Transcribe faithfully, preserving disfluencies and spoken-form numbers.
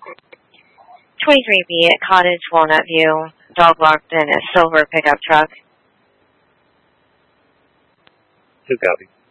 twenty-three B at Cottage, Walnut View. Dog locked in a silver pickup truck. Two copy.